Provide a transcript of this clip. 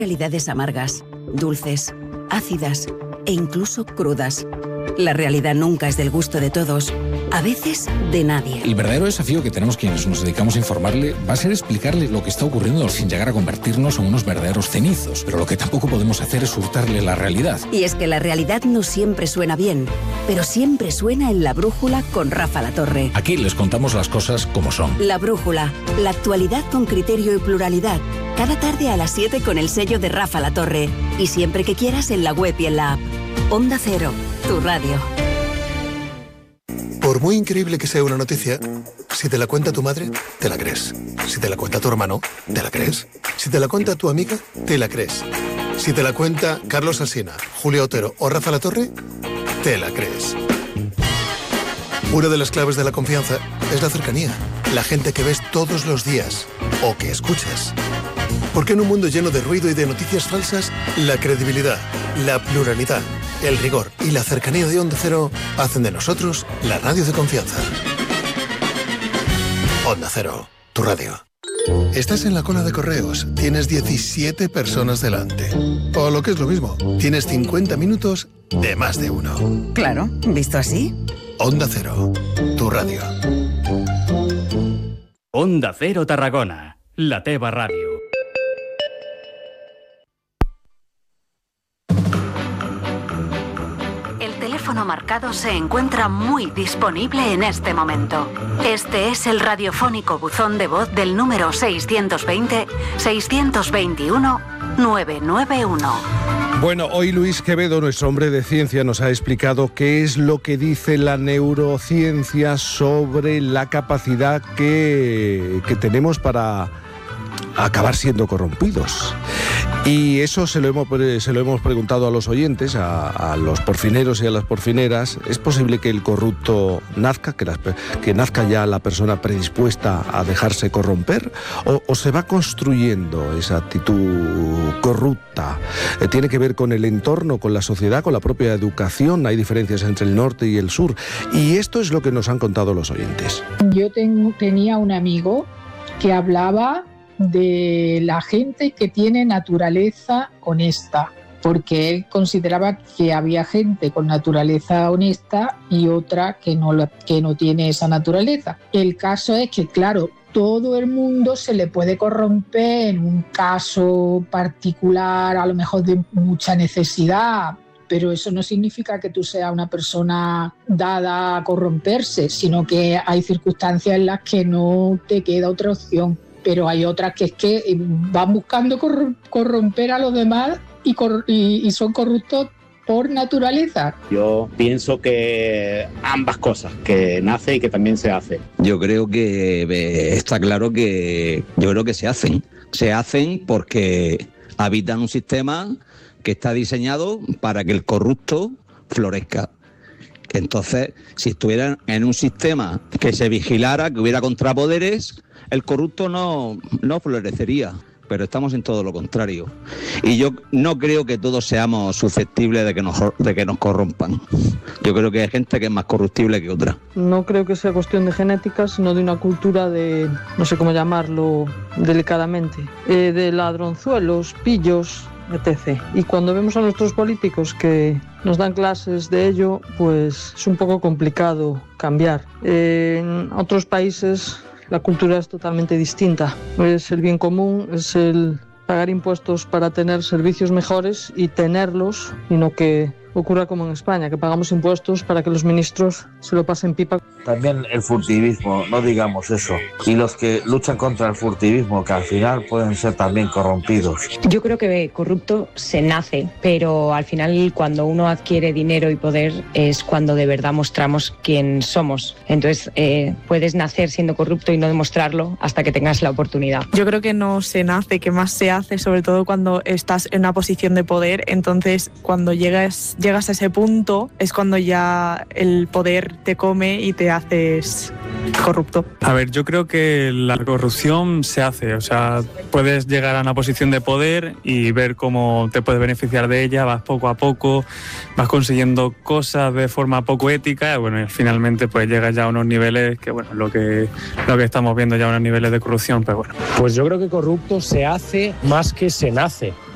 Realidades amargas, dulces, ácidas e incluso crudas. La realidad nunca es del gusto de todos, a veces de nadie. El verdadero desafío que tenemos quienes nos dedicamos a informarle va a ser explicarle lo que está ocurriendo sin llegar a convertirnos en unos verdaderos cenizos. Pero lo que tampoco podemos hacer es hurtarle la realidad. Y es que la realidad no siempre suena bien, pero siempre suena en La Brújula con Rafa La Torre. Aquí les contamos las cosas como son. La Brújula, la actualidad con criterio y pluralidad. Cada tarde a las 7 con el sello de Rafa La Torre. Y siempre que quieras en la web y en la app. Onda Cero, tu radio. Por muy increíble que sea una noticia, si te la cuenta tu madre, te la crees. Si te la cuenta tu hermano, te la crees. Si te la cuenta tu amiga, te la crees. Si te la cuenta Carlos Alsina, Julia Otero o Rafa La Torre, te la crees. Una de las claves de la confianza es la cercanía. La gente que ves todos los días o que escuchas. Porque en un mundo lleno de ruido y de noticias falsas, la credibilidad, la pluralidad, el rigor y la cercanía de Onda Cero hacen de nosotros la radio de confianza. Onda Cero, tu radio. Estás en la cola de correos, tienes 17 personas delante. O lo que es lo mismo, tienes 50 minutos de más de uno. Claro, ¿visto así? Onda Cero, tu radio. Onda Cero Tarragona, la teva radio. El teléfono marcado se encuentra muy disponible en este momento. Este es el radiofónico buzón de voz del número 620-621-991. Bueno, hoy Luis Quevedo, nuestro hombre de ciencia, nos ha explicado qué es lo que dice la neurociencia sobre la capacidad que tenemos para acabar siendo corrompidos. Y eso se lo hemos preguntado a los oyentes, a los porfineros y a las porfineras. ¿Es posible que el corrupto nazca, que nazca ya la persona predispuesta a dejarse corromper? ¿O se va construyendo esa actitud corrupta? ¿Tiene que ver con el entorno, con la sociedad, con la propia educación? ¿Hay diferencias entre el norte y el sur? Y esto es lo que nos han contado los oyentes. Yo tenía un amigo que hablaba de la gente que tiene naturaleza honesta, porque él consideraba que había gente con naturaleza honesta y otra que no tiene esa naturaleza. El caso es que, claro, todo el mundo se le puede corromper en un caso particular, a lo mejor de mucha necesidad, pero eso no significa que tú seas una persona dada a corromperse, sino que hay circunstancias en las que no te queda otra opción. Pero hay otras que es que van buscando corromper a los demás y son corruptos por naturaleza. Yo pienso que ambas cosas, que nace y que también se hace. Yo creo que está claro que se hacen. Se hacen porque habitan un sistema que está diseñado para que el corrupto florezca. Entonces, si estuvieran en un sistema que se vigilara, que hubiera contrapoderes, el corrupto no florecería, pero estamos en todo lo contrario. Y yo no creo que todos seamos susceptibles de que nos corrompan. Yo creo que hay gente que es más corruptible que otra. No creo que sea cuestión de genética, sino de una cultura de, no sé cómo llamarlo delicadamente, de ladronzuelos, pillos, etc. Y cuando vemos a nuestros políticos que nos dan clases de ello, pues es un poco complicado cambiar. En otros países la cultura es totalmente distinta. Es el bien común, es el pagar impuestos para tener servicios mejores y tenerlos, y no que ocurra como en España, que pagamos impuestos para que los ministros se lo pasen pipa. También el furtivismo, no digamos eso. Y los que luchan contra el furtivismo, que al final pueden ser también corrompidos. Yo creo que corrupto se nace, pero al final cuando uno adquiere dinero y poder es cuando de verdad mostramos quién somos. Entonces puedes nacer siendo corrupto y no demostrarlo hasta que tengas la oportunidad. Yo creo que no se nace, que más se hace, sobre todo cuando estás en una posición de poder. Entonces cuando llegas a ese punto es cuando ya el poder te come y te haces corrupto. A ver, yo creo que la corrupción se hace, o sea, puedes llegar a una posición de poder y ver cómo te puedes beneficiar de ella, vas poco a poco, vas consiguiendo cosas de forma poco ética, y bueno, y finalmente pues llegas ya a unos niveles que, bueno, lo que estamos viendo ya, unos niveles de corrupción, pero bueno. Pues yo creo que corrupto se hace más que se nace.